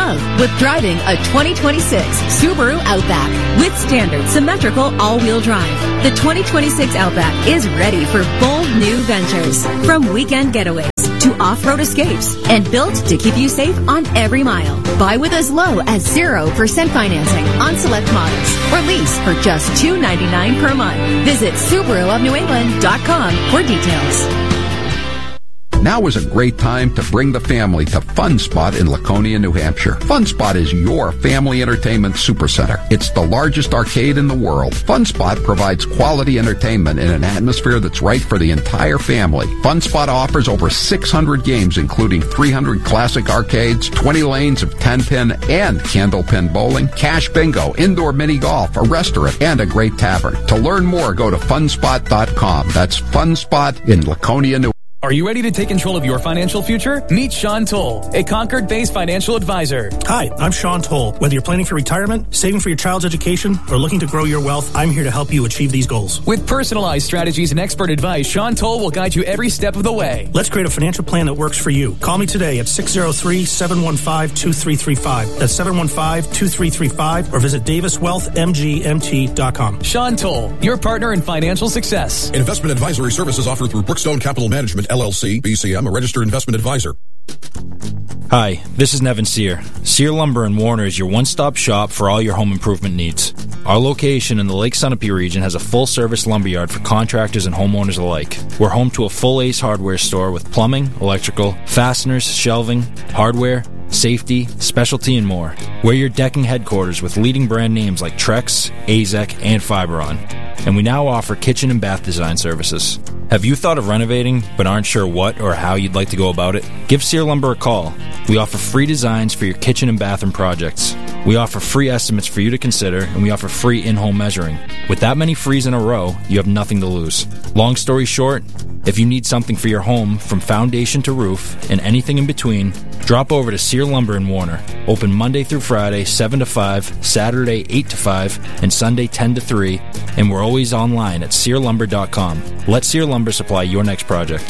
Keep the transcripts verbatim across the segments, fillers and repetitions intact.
love with driving a twenty twenty-six Subaru Outback with standard symmetrical all-wheel drive. The twenty twenty-six Outback is ready for bold new ventures, from weekend getaways to off-road escapes, and built to keep you safe on every mile. Buy with as low as zero percent financing on select models, or lease for just two hundred ninety-nine dollars per month. Visit Subaru of New England dot com for details. Now is a great time to bring the family to Fun Spot in Laconia, New Hampshire. Fun Spot is your family entertainment supercenter. It's the largest arcade in the world. Fun Spot provides quality entertainment in an atmosphere that's right for the entire family. Fun Spot offers over six hundred games, including three hundred classic arcades, twenty lanes of ten-pin and candlepin bowling, cash bingo, indoor mini golf, a restaurant, and a great tavern. To learn more, go to fun spot dot com. That's Fun Spot in Laconia, New Hampshire. Are you ready to take control of your financial future? Meet Sean Toll, a Concord-based financial advisor. Hi, I'm Sean Toll. Whether you're planning for retirement, saving for your child's education, or looking to grow your wealth, I'm here to help you achieve these goals. With personalized strategies and expert advice, Sean Toll will guide you every step of the way. Let's create a financial plan that works for you. Call me today at six oh three, seven one five, two three three five. That's seven one five, two three three five, or visit davis wealth m g m t dot com. Sean Toll, your partner in financial success. Investment advisory services offered through Brookstone Capital Management, L L C, B C M, a registered investment advisor. Hi, this is Nevin Sear. Sear Lumber in Warner is your one-stop shop for all your home improvement needs. Our location in the Lake Sunapee region has a full-service lumberyard for contractors and homeowners alike. We're home to a full Ace Hardware store with plumbing, electrical, fasteners, shelving, hardware, safety, specialty, and more. We're your decking headquarters with leading brand names like Trex, A Z E C, and Fiberon. And we now offer kitchen and bath design services. Have you thought of renovating but aren't sure what or how you'd like to go about it? Give Sear Lumber a call. We offer free designs for your kitchen and bathroom projects. We offer free estimates for you to consider, and we offer free in-home measuring. With that many frees in a row, you have nothing to lose. Long story short, if you need something for your home from foundation to roof and anything in between, drop over to Sear Lumber in Warner. Open Monday through Friday, seven to five, Saturday, eight to five, and Sunday, ten to three, and we're always online at sear lumber dot com. Let Sear Lumber supply your next project.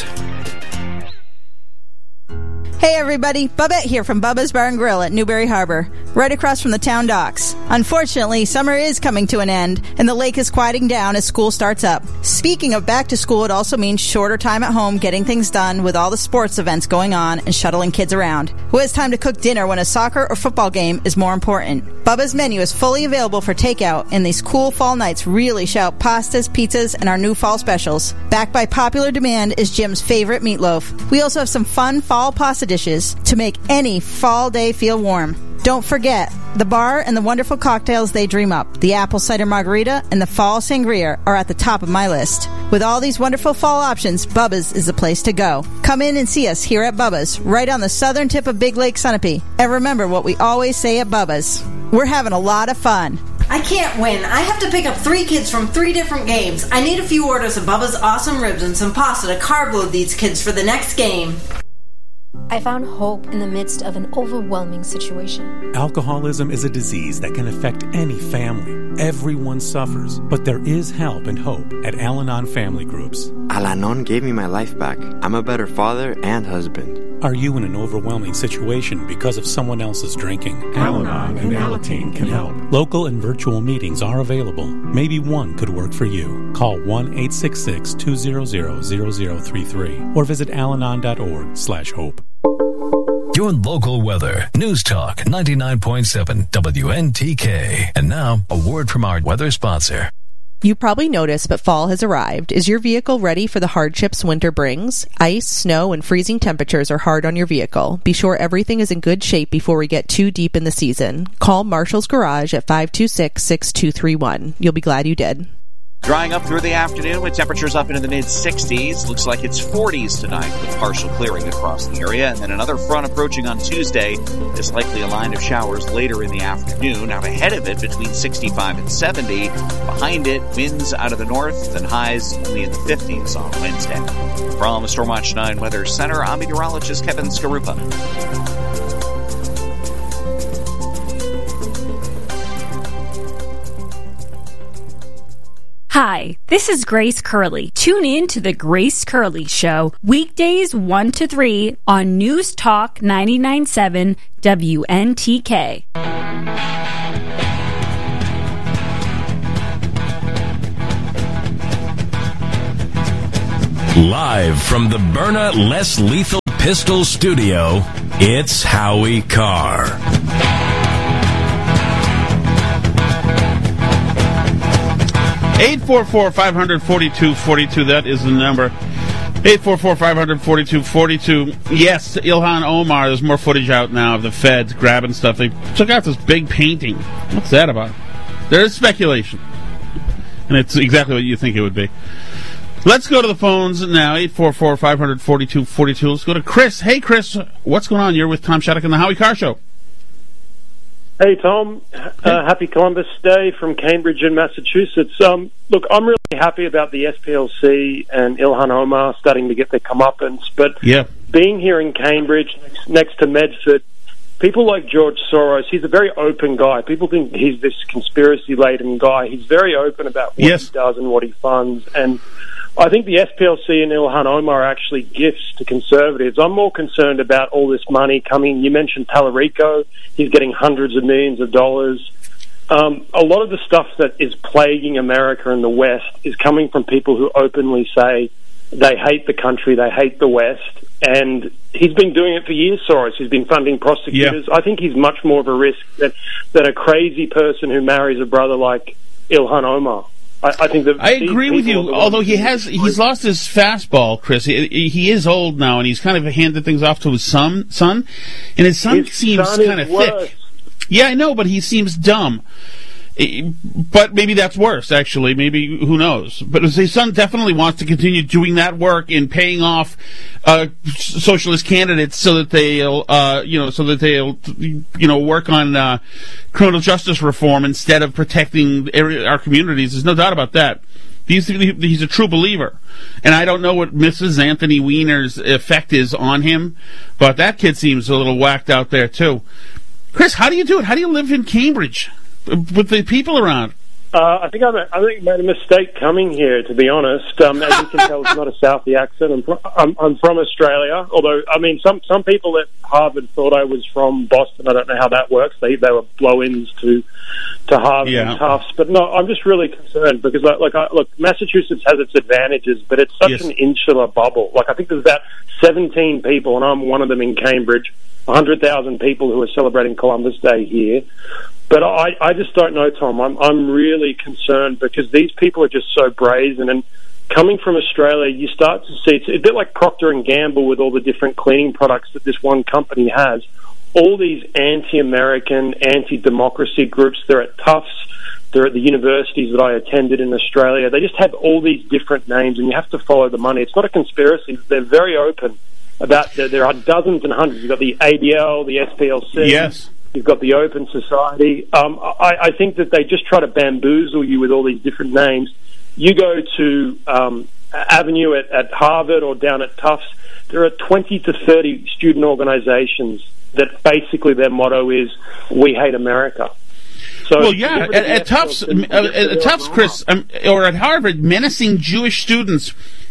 Hey everybody, Bubette here from Bubba's Bar and Grill at Newberry Harbor, right across from the town docks. Unfortunately, summer is coming to an end, and the lake is quieting down as school starts up. Speaking of back to school, it also means shorter time at home getting things done with all the sports events going on and shuttling kids around. Who has time to cook dinner when a soccer or football game is more important? Bubba's menu is fully available for takeout, and these cool fall nights really shout pastas, pizzas, and our new fall specials. Backed by popular demand is Jim's favorite meatloaf. We also have some fun fall pasta dishes to make any fall day feel warm. Don't forget, the bar and the wonderful cocktails they dream up, the apple cider margarita and the fall sangria, are at the top of my list. With all these wonderful fall options, Bubba's is the place to go. Come in and see us here at Bubba's, right on the southern tip of Big Lake Sunapee. And remember what we always say at Bubba's: we're having a lot of fun. I can't win. I have to pick up three kids from three different games. I need a few orders of Bubba's awesome ribs and some pasta to carb load these kids for the next game. I found hope in the midst of an overwhelming situation. Alcoholism is a disease that can affect any family. Everyone suffers, but there is help and hope at Al-Anon Family Groups. Al-Anon gave me my life back. I'm a better father and husband. Are you in an overwhelming situation because of someone else's drinking? Al-Anon and Alateen can help. Local and virtual meetings are available. Maybe one could work for you. Call one eight six six, two zero zero, zero zero three three or visit alanon dot org slash hope. Your local weather. News Talk ninety-nine point seven W N T K. And now, a word from our weather sponsor. You probably noticed, but fall has arrived. Is your vehicle ready for the hardships winter brings? Ice, snow, and freezing temperatures are hard on your vehicle. Be sure everything is in good shape before we get too deep in the season. Call Marshall's Garage at five two six, six two three one. You'll be glad you did. Drying up through the afternoon with temperatures up into the mid-sixties. Looks like it's forties tonight with partial clearing across the area. And then another front approaching on Tuesday. There's likely a line of showers later in the afternoon. Out ahead of it between sixty-five and seventy. Behind it, winds out of the north and highs only in the fifties on Wednesday. From Stormwatch nine Weather Center, I'm meteorologist Kevin Skarupa. Hi, this is Grace Curley. Tune in to The Grace Curley Show, weekdays one to three on News Talk ninety-nine point seven W N T K. Live from the Byrna Less Lethal Pistol Studio, it's Howie Carr. eight four four, five four two, four two, that is the number. eight four four, five four two, four two. Yes, Ilhan Omar, there's more footage out now of the feds grabbing stuff. They took out this big painting. What's that about? There is speculation. And it's exactly what you think it would be. Let's go to the phones now, eight four four, five four two, four two. Let's go to Chris. Hey, Chris, what's going on? You're with Tom Shattuck and the Howie Carr Show. Hey, Tom. Uh, happy Columbus Day from Cambridge in Massachusetts. Um, look, I'm really happy about the S P L C and Ilhan Omar starting to get their comeuppance, but yeah. being here in Cambridge, next, next to Medford, people like George Soros, he's a very open guy. People think he's this conspiracy-laden guy. He's very open about what yes. he does and what he funds, and I think the S P L C and Ilhan Omar are actually gifts to conservatives. I'm more concerned about all this money coming. You mentioned Tallarico. He's getting hundreds of millions of dollars. Um, a lot of the stuff that is plaguing America and the West is coming from people who openly say they hate the country, they hate the West, and he's been doing it for years, Soros. He's been funding prosecutors. Yeah. I think he's much more of a risk than, than a crazy person who marries a brother like Ilhan Omar. I, I think that I agree with you. Although he has, he's lost his fastball, Chris. He, he is old now, and he's kind of handed things off to his son. Son, and his son his seems son kind of worse. thick. Yeah, I know, but he seems dumb. But maybe that's worse, actually. Maybe, who knows? But his son definitely wants to continue doing that work in paying off uh, socialist candidates so that they'll, uh, you know, so that they'll, you know, work on uh, criminal justice reform instead of protecting our communities. There's no doubt about that. He's, he's a true believer. And I don't know what Missus Anthony Weiner's effect is on him, but that kid seems a little whacked out there, too. Chris, how do you do it? How do you live in Cambridge with the people around? Uh, I think I I think I made a mistake coming here, to be honest. Um, as you can tell, it's not a Southie accent. I'm from, I'm, I'm from Australia, although, I mean, some, some people at Harvard thought I was from Boston. I don't know how that works. They they were blow-ins to to Harvard yeah. and Tufts. But no, I'm just really concerned because, like, like I, look, Massachusetts has its advantages, but it's such yes. an insular bubble. Like, I think there's about seventeen people, and I'm one of them in Cambridge, one hundred thousand people who are celebrating Columbus Day here. But I, I just don't know, Tom. I'm I'm really concerned because these people are just so brazen. And coming from Australia, you start to see it's a bit like Procter and Gamble with all the different cleaning products that this one company has. All these anti-American, anti-democracy groups. They're at Tufts. They're at the universities that I attended in Australia. They just have all these different names, and you have to follow the money. It's not a conspiracy. They're very open about. There, there are dozens and hundreds. You've got the A D L, the S P L C. Yes. You've got the Open Society. Um, I, I think that they just try to bamboozle you with all these different names. You go to um, Avenue at, at Harvard or down at Tufts, there are twenty to thirty student organizations that basically their motto is, we hate America. So well, yeah, at, at Tufts, uh, at Tufts, Chris, um, or at Harvard, menacing Jewish students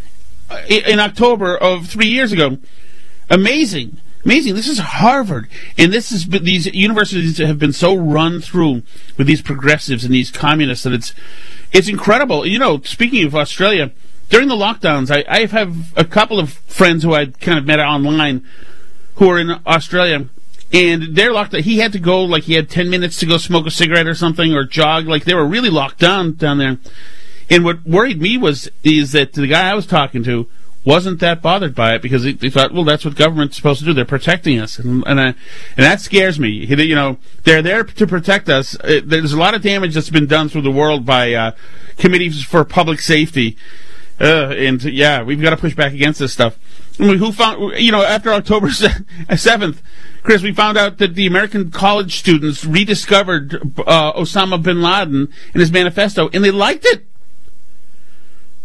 in October of three years ago. Amazing. Amazing. This is Harvard, and this is these universities have been so run through with these progressives and these communists that it's it's incredible. You know, speaking of Australia, during the lockdowns, I, I have a couple of friends who I kind of met online who are in Australia, and they're locked. He had to go, like he had ten minutes to go smoke a cigarette or something or jog. Like they were really locked down down there. And what worried me was is that the guy I was talking to wasn't that bothered by it because he, he thought, well, that's what government's supposed to do. They're protecting us, and and, I, and that scares me. You know, they're there to protect us. It, there's a lot of damage that's been done through the world by uh, committees for public safety, uh, and yeah, we've got to push back against this stuff. I mean, who found? You know, after October seventh, Chris, we found out that the American college students rediscovered uh, Osama bin Laden in his manifesto, and they liked it.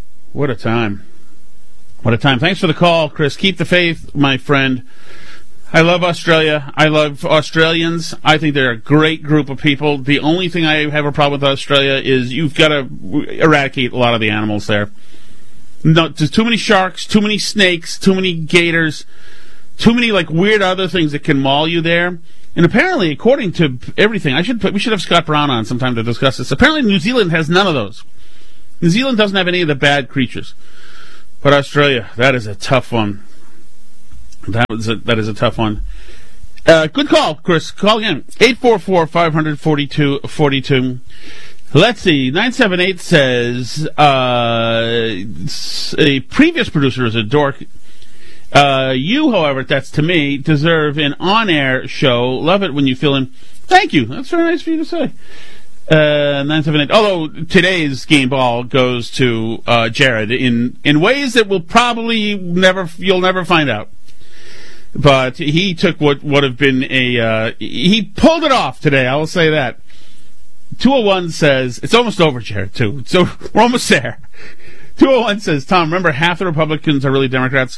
What a time. What a time. Thanks for the call, Chris. Keep the faith, my friend. I love Australia. I love Australians. I think they're a great group of people. The only thing I have a problem with Australia is you've got to eradicate a lot of the animals there. No, there's too many sharks, too many snakes, too many gators, too many like weird other things that can maul you there. And apparently, according to everything, I should put, we should have Scott Brown on sometime to discuss this. Apparently, New Zealand has none of those. New Zealand doesn't have any of the bad creatures. But Australia, that is a tough one. That was a, that is a tough one. Uh, good call, Chris. Call again. eight four four, five four two, four two. Let's see. nine seven eight says, uh, a previous producer is a dork. Uh, you, however, that's to me, deserve an on-air show. Love it when you fill in. Thank you. That's very nice for you to say. Uh, nine seven eight. Although today's game ball goes to uh, Jared in, in ways that will probably never you'll never find out. But he took what would have been a uh, he pulled it off today. I will say that. two oh one says it's almost over, Jared. Too. So we're almost there. two oh one says, Tom, remember half the Republicans are really Democrats.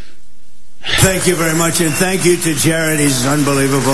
Thank you very much, and thank you to Jared. He's unbelievable.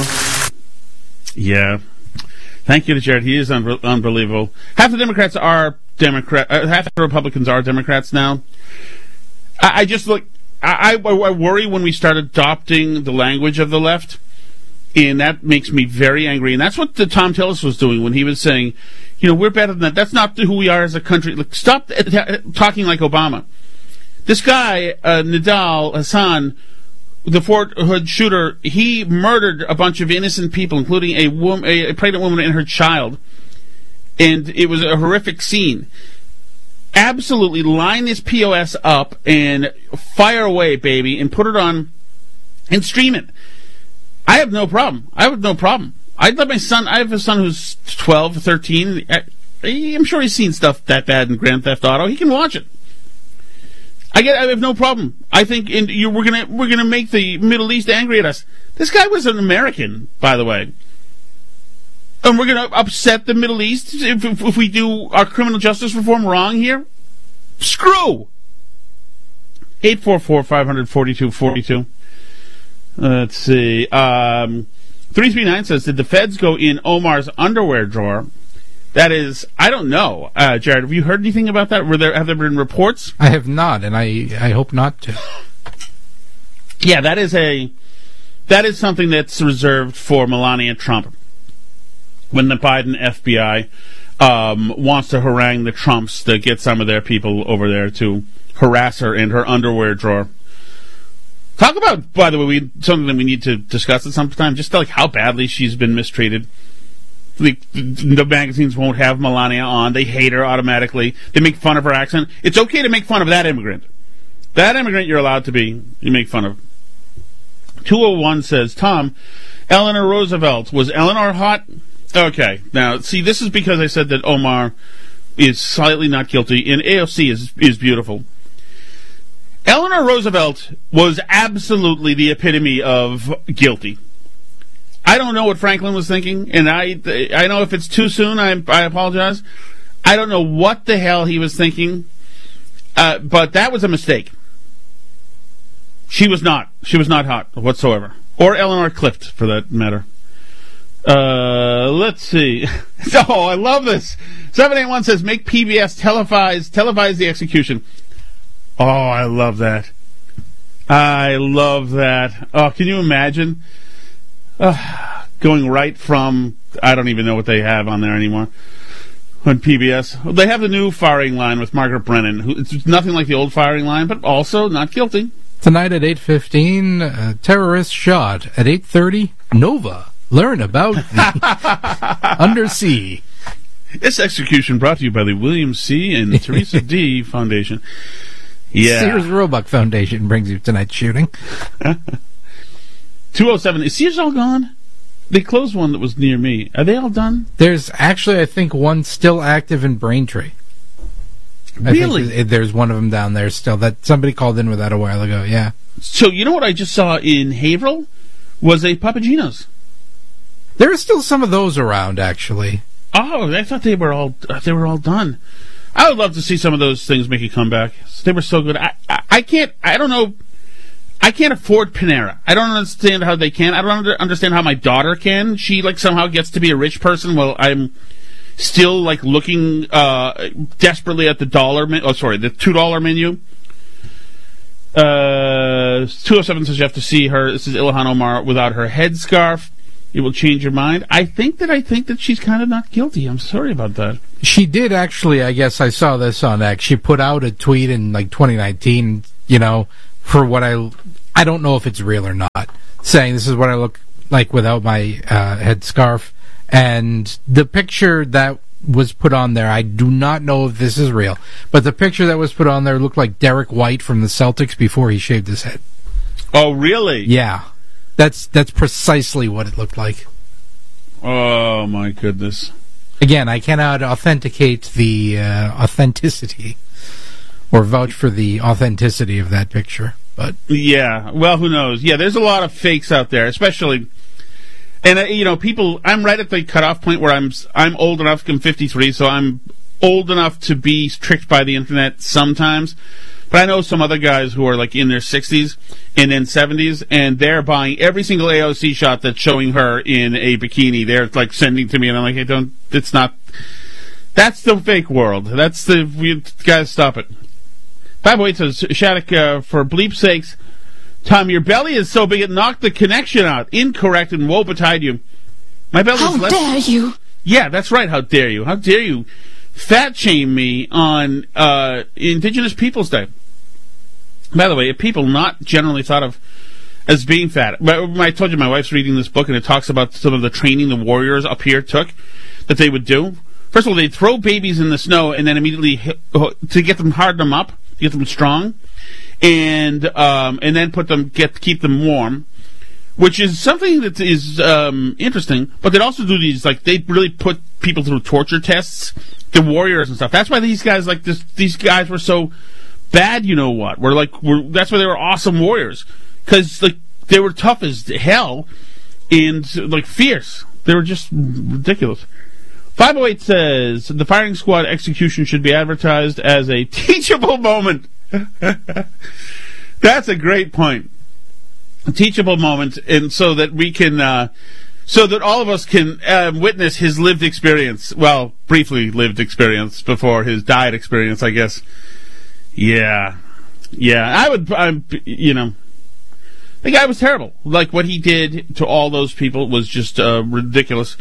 Yeah. Thank you to Jared. He is un- unbelievable. Half the Democrats are Democrat. Uh, half the Republicans are Democrats now. I, I just look. I, I, I worry when we start adopting the language of the left, and that makes me very angry. And that's what the Tom Tillis was doing when he was saying, you know, we're better than that. That's not who we are as a country. Look, stop talking like Obama. This guy, uh, Nidal Hassan, the Fort Hood shooter, he murdered a bunch of innocent people, including a, woman, a pregnant woman and her child. And it was a horrific scene. Absolutely line this P O S up and fire away, baby, and put it on and stream it. I have no problem. I have no problem. I let my son, I have a son who's twelve, thirteen. I, I'm sure he's seen stuff that bad in Grand Theft Auto. He can watch it. I get. I have no problem. I think in, you, we're gonna we're gonna make the Middle East angry at us. This guy was an American, by the way, and we're gonna upset the Middle East if, if, if we do our criminal justice reform wrong here. Screw. Eight four four five hundred forty two forty two. Let's see. Um, three three nine says, did the feds go in Omar's underwear drawer? That is, I don't know. Uh, Jared, have you heard anything about that? Were there have there been reports? I have not, and I, I hope not to. Yeah, that is a that is something that's reserved for Melania Trump. When the Biden F B I um, wants to harangue the Trumps to get some of their people over there to harass her in her underwear drawer. Talk about, by the way, we, something that we need to discuss at some time, just like how badly she's been mistreated. The, the magazines won't have Melania on. They hate her automatically. They make fun of her accent. It's okay to make fun of that immigrant. That immigrant you're allowed to be, you make fun of. two oh one says, Tom, Eleanor Roosevelt. Was Eleanor hot? Okay. Now, see, this is because I said that Omar is slightly not guilty, and A O C is is beautiful. Eleanor Roosevelt was absolutely the epitome of guilty. I don't know what Franklin was thinking, and I I know if it's too soon, I, I apologize. I don't know what the hell he was thinking, uh, but that was a mistake. She was not. She was not hot whatsoever. Or Eleanor Clift, for that matter. Uh, let's see. Oh, I love this. seven eight one says, make P B S televise, televise the execution. Oh, I love that. I love that. Oh, can you imagine? Uh, going right from, I don't even know what they have on there anymore, on P B S. They have the new firing line with Margaret Brennan, who it's nothing like the old firing line, but also not guilty. Tonight at eight fifteen, uh, terrorist shot. At eight thirty, Nova. Learn about the undersea. This execution brought to you by the William C. and Teresa D. Foundation. Yeah. Sears Roebuck Foundation brings you tonight's shooting. two oh seven. Is Sears all gone? They closed one that was near me. Are they all done? There's actually, I think, one still active in Braintree. Really? I think there's one of them down there still. That somebody called in with that a while ago, yeah. So, you know what I just saw in Haverhill? Was a Papagino's. There are still some of those around, actually. Oh, I thought they were all uh, they were all done. I would love to see some of those things make a comeback. They were so good. I, I, I can't, I don't know, I can't afford Panera. I don't understand how they can. I don't under, understand how my daughter can. She, like, somehow gets to be a rich person while I'm still, like, looking uh, desperately at the dollar menu. Oh, sorry, the two dollar menu. Uh, two oh seven says you have to see her. This is Ilhan Omar without her headscarf. It will change your mind. I think that I think that she's kind of not guilty. I'm sorry about that. She did actually, I guess I saw this on X. She put out a tweet in like twenty nineteen, you know, for what I, I don't know if it's real or not, saying this is what I look like without my uh, headscarf. And the picture that was put on there, I do not know if this is real, but the picture that was put on there looked like Derek White from the Celtics before he shaved his head. Oh, really? Yeah. That's that's precisely what it looked like. Oh, my goodness. Again, I cannot authenticate the uh, authenticity or vouch for the authenticity of that picture. But yeah, well, who knows? Yeah, there's a lot of fakes out there, especially... And, uh, you know, people... I'm right at the cutoff point where I'm I'm old enough, I'm fifty-three, so I'm old enough to be tricked by the internet sometimes. But I know some other guys who are, like, in their sixties and then seventies, and they're buying every single A O C shot that's showing her in a bikini. They're, like, sending to me, and I'm like, hey, don't... It's not... That's the fake world. That's the... You guys, stop it. By the way, it says, Shattuck, uh, for bleep's sakes, Tom, your belly is so big it knocked the connection out. Incorrect, and woe betide you. My belly How is less... dare you? Yeah, that's right, how dare you. How dare you fat shame me on uh, Indigenous Peoples Day. By the way, people not generally thought of as being fat. I told you my wife's reading this book, and it talks about some of the training the warriors up here took that they would do. First of all, they'd throw babies in the snow and then immediately hit, to get them, harden them up, get them strong, and um, and then put them get keep them warm, which is something that is um, interesting. But they'd also do these, like, they'd really put people through torture tests, the warriors and stuff. That's why these guys, like this, these guys were so bad. You know what? We're like, we're, that's why they were awesome warriors, because like they were tough as hell and like fierce. They were just ridiculous. five oh eight says the firing squad execution should be advertised as a teachable moment. That's a great point. A teachable moment, and so that we can, uh, so that all of us can uh, witness his lived experience. Well, briefly lived experience before his died experience, I guess. Yeah, yeah. I would, I'm, you know, the guy was terrible. Like what he did to all those people was just uh, ridiculous.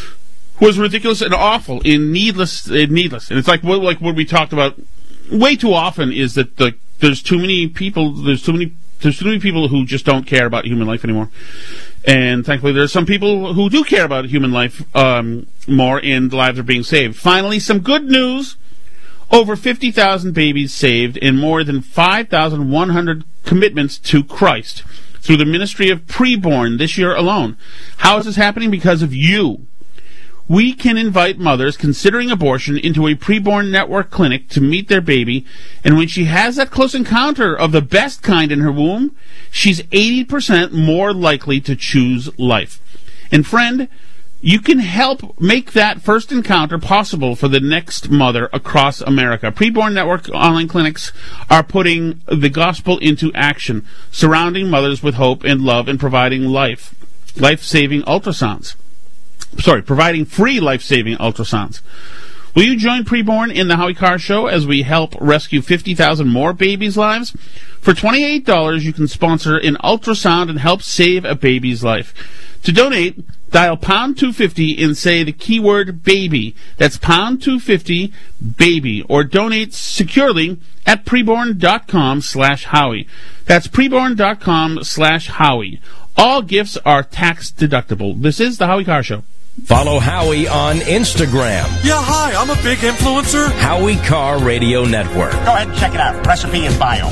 Was ridiculous and awful and needless, and needless. And it's like what, like what we talked about way too often is that the there's too many people. There's too many. There's too many people who just don't care about human life anymore. And thankfully, there's some people who do care about human life um, more, and lives are being saved. Finally, some good news. Over fifty thousand babies saved and more than five thousand one hundred commitments to Christ through the Ministry of Preborn this year alone. How is this happening? Because of you. We can invite mothers considering abortion into a preborn network clinic to meet their baby, and when she has that close encounter of the best kind in her womb, she's eighty percent more likely to choose life. And friend, you can help make that first encounter possible for the next mother across America. Preborn Network online clinics are putting the gospel into action, surrounding mothers with hope and love and providing life, life-saving ultrasounds. Sorry, providing free life-saving ultrasounds. Will you join Preborn in the Howie Carr Show as we help rescue fifty thousand more babies' lives? For twenty-eight dollars, you can sponsor an ultrasound and help save a baby's life. To donate, dial pound two fifty and say the keyword baby. That's pound two fifty baby, or donate securely at preborn.com slash Howie. That's preborn.com slash Howie. All gifts are tax deductible. This is the Howie Carr Show. Follow Howie on Instagram. Yeah, hi, I'm a big influencer. Howie Carr Radio Network. Go ahead and check it out. Recipe in bio.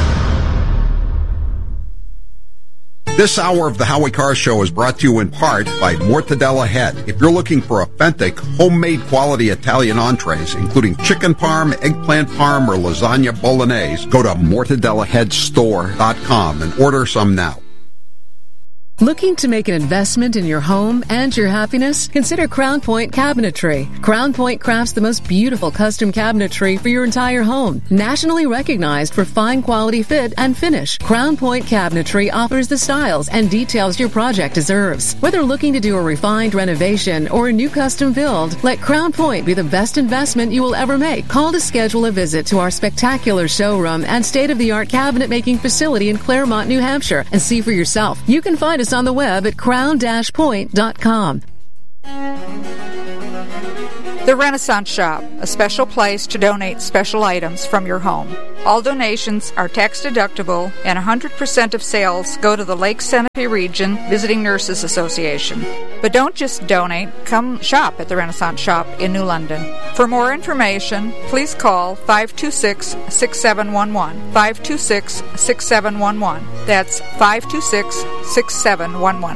This hour of the Howie Carr Show is brought to you in part by Mortadella Head. If you're looking for authentic, homemade quality Italian entrees, including chicken parm, eggplant parm, or lasagna bolognese, go to mortadella head store dot com and order some now. Looking to make an investment in your home and your happiness? Consider Crown Point Cabinetry. Crown Point crafts the most beautiful custom cabinetry for your entire home. Nationally recognized for fine quality fit and finish, Crown Point Cabinetry offers the styles and details your project deserves. Whether looking to do a refined renovation or a new custom build, let Crown Point be the best investment you will ever make. Call to schedule a visit to our spectacular showroom and state-of-the-art cabinet making facility in Claremont, New Hampshire, and see for yourself. You can find us on the web at crown dash point dot com. The Renaissance Shop, a special place to donate special items from your home. All donations are tax deductible, and one hundred percent of sales go to the Lake Sanipee Region Visiting Nurses Association. But don't just donate, come shop at the Renaissance Shop in New London. For more information, please call five two six, six seven one one, five two six, six seven one one. That's five two six, six seven one one.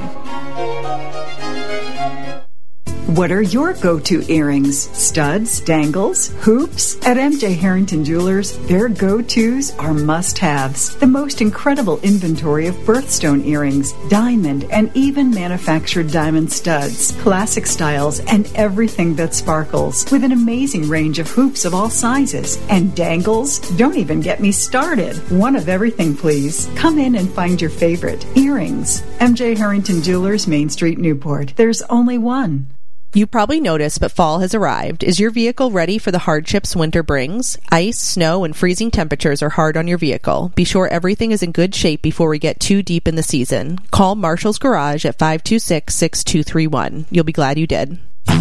What are your go-to earrings? Studs, dangles, hoops? At M J Harrington Jewelers, their go-tos are must-haves. The most incredible inventory of birthstone earrings, diamond, and even manufactured diamond studs, classic styles, and everything that sparkles, with an amazing range of hoops of all sizes. And dangles? Don't even get me started. One of everything, please. Come in and find your favorite. Earrings. M J Harrington Jewelers, Main Street, Newport. There's only one. You probably noticed, but fall has arrived. Is your vehicle ready for the hardships winter brings? Ice, snow, and freezing temperatures are hard on your vehicle. Be sure everything is in good shape before we get too deep in the season. Call Marshall's Garage at five two six, six two three one. You'll be glad you did.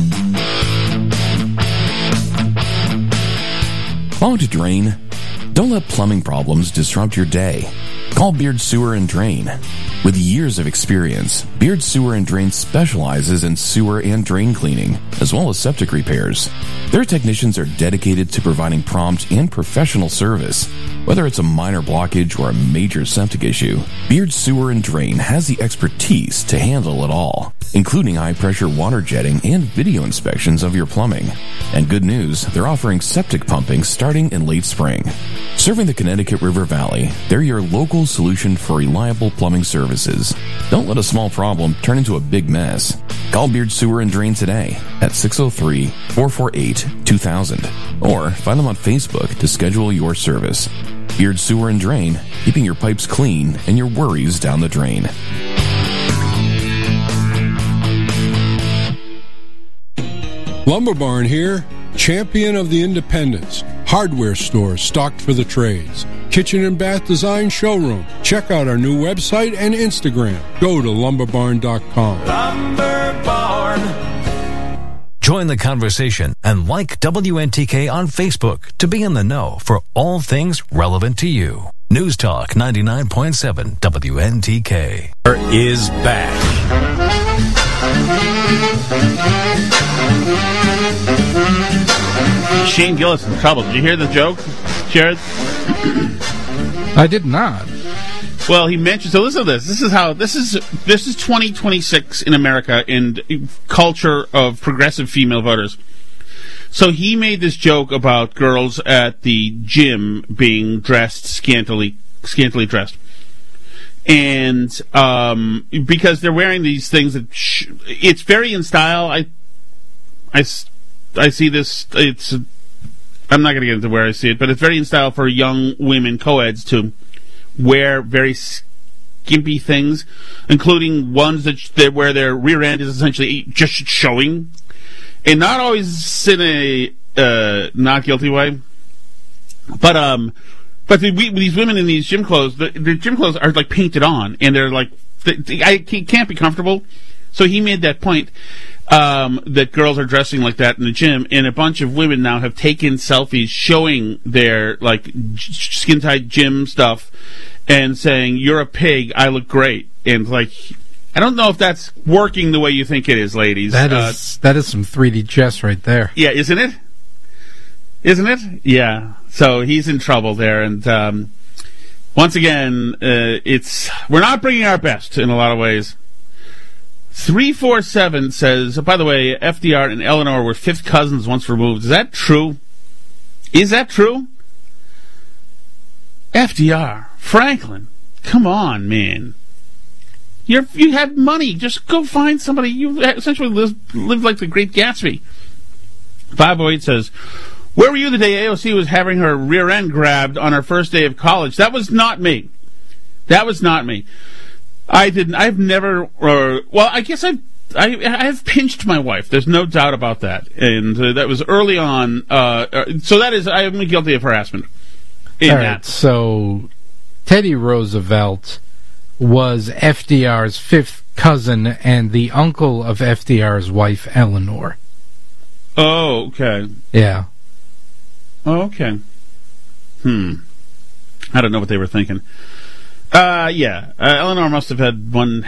Clogged to drain? Don't let plumbing problems disrupt your day. Call Beard Sewer and Drain. With years of experience, Beard Sewer and Drain specializes in sewer and drain cleaning, as well as septic repairs. Their technicians are dedicated to providing prompt and professional service. Whether it's a minor blockage or a major septic issue, Beard Sewer and Drain has the expertise to handle it all, including high-pressure water jetting and video inspections of your plumbing. And good news, they're offering septic pumping starting in late spring. Serving the Connecticut River Valley, they're your local solution for reliable plumbing services. Don't let a small problem turn into a big mess. Call Beard Sewer and Drain today at six oh three, four four eight, two thousand or find them on Facebook to schedule your service. Beard Sewer and Drain, keeping your pipes clean and your worries down the drain. Lumber Barn here, champion of the independents. Hardware store stocked for the trades. Kitchen and bath design showroom. Check out our new website and Instagram. Go to lumber barn dot com. Lumber Barn. Join the conversation and like W N T K on Facebook to be in the know for all things relevant to you. News Talk ninety-nine point seven W N T K is back. Shane Gillis in trouble. Did you hear the joke, Jared? I did not. Well, he mentioned. So listen to this. This is how. This is this is twenty twenty-six in America and culture of progressive female voters. So he made this joke about girls at the gym being dressed scantily, scantily dressed, and um, because they're wearing these things that sh- it's very in style. I, I, I see this. It's. I'm not going to get into where I see it, but it's very in style for young women co-eds to wear very skimpy things, including ones that sh- where their rear end is essentially just showing, and not always in a uh, not guilty way. But um, but the, we, these women in these gym clothes, the, the gym clothes are like painted on, and they're like they, they, I can't be comfortable. So he made that point. Um, that girls are dressing like that in the gym, and a bunch of women now have taken selfies showing their like skin tight gym stuff and saying, "You're a pig, I look great." And like, I don't know if that's working the way you think it is, ladies. That uh, is that is some three D chess right there. Yeah, isn't it? Isn't it? Yeah. So he's in trouble there, and um, once again, uh, it's we're not bringing our best in a lot of ways. three four seven says, oh, by the way, F D R and Eleanor were fifth cousins once removed. Is that true? Is that true? F D R, Franklin, come on, man. You're, you have money. Just go find somebody. You essentially live, live like the Great Gatsby. five oh eight says, where were you the day A O C was having her rear end grabbed on her first day of college? That was not me. That was not me. I didn't. I've never. Uh, well, I guess I've. I, I've pinched my wife. There's no doubt about that, and uh, that was early on. Uh, so that is, I am guilty of harassment. In All that. right. So Teddy Roosevelt was F D R's fifth cousin and the uncle of F D R's wife, Eleanor. Oh, okay. Yeah. Oh, okay. Hmm. I don't know what they were thinking. Uh, yeah. Uh, Eleanor must have had one